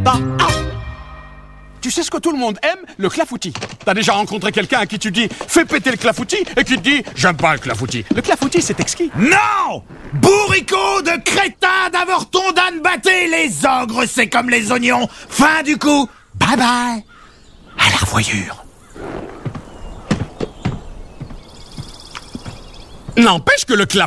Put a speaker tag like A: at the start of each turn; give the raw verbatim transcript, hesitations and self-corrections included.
A: Da. Ah. Tu sais ce que tout le monde aime? Le clafoutis. T'as déjà rencontré quelqu'un à qui tu dis « fais péter le clafoutis » et qui te dit « j'aime pas le clafoutis ». Le clafoutis, c'est exquis.
B: Non! Bourricot de crétin d'avorton d'âne batté. Les ogres, c'est comme les oignons. Fin du coup. Bye bye. À la revoyure.
A: N'empêche que le clafoutis